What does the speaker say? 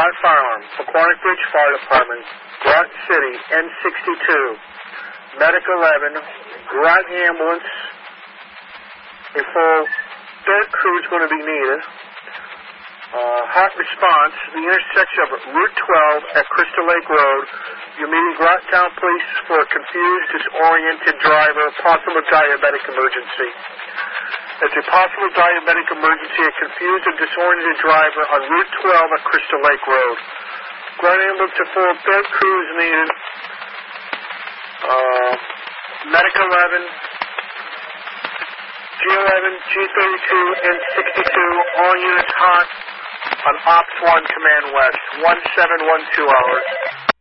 Hot Firearm, Paquonic Bridge Fire Department, Groton City, N62, Medic 11, Groton Ambulance, a full third crew is going to be needed. Hot response, the intersection of Route 12 at Crystal Lake Road. You're meeting Groton Town Police for a confused, disoriented driver, possible diabetic emergency. It's a possible diabetic emergency, a confused and disoriented driver on Route 12 at Crystal Lake Road. Groton Ambulance to full third crew is needed. Medic 11, G11, G32, N62, all units hot on Ops 1 Command West, 1712 hours.